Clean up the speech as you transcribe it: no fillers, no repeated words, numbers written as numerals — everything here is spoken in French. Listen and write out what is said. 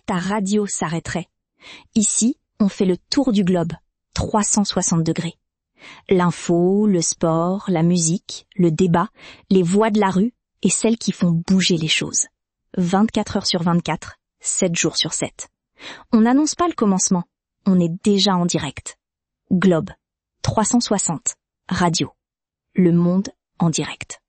ta radio s'arrêterait. Ici, on fait le tour du globe, 360 degrés. L'info, le sport, la musique, le débat, les voix de la rue et celles qui font bouger les choses. 24 heures sur 24, 7 jours sur 7. On n'annonce pas le commencement, on est déjà en direct. Globe, 360, radio. Le monde en direct.